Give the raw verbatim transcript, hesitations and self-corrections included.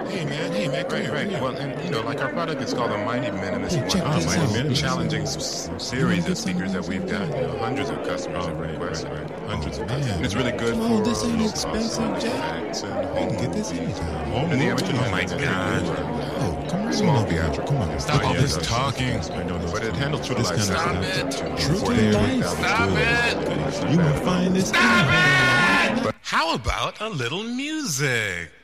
Hey man, hey man, Right, right. Well, and you know, like our product is called the Mighty Minimus. Hey, check one. this Mighty out. Minimus. Challenging s- series of speakers that we've got. You know, hundreds of customers have requested. Hundreds of customers. And it's really good Come for on, this ain't low expensive, cost Jack. effects and You home can get this movies. anytime. Home and the original Oh my thing is God. pretty good. Oh, come on. Small over here. theatrical. Come on. Stop all Yeah, this yeah. talking. I know those. But it handles true to This life. kind of sound stuff. to True to forty-eight life. thousand. Stop it. You will find this. How about a little music?